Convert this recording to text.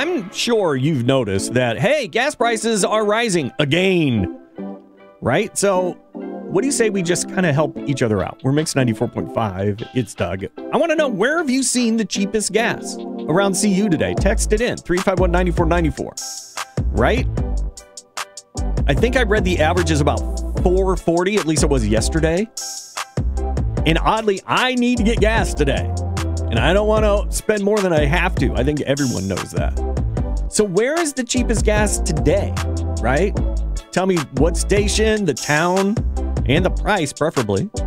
I'm sure you've noticed that, hey, gas prices are rising again, right? So what do you say we just kind of help each other out? We're Mix 94.5. It's Doug. I want to know, where have you seen the cheapest gas around CU today? Text it in, 351-9494, right? I think I read the average is about $4.40, at least it was yesterday. And oddly, I need to get gas today. And I don't want to spend more than I have to. I think everyone knows that. So where is the cheapest gas today, right? Tell me what station, the town, and the price, preferably.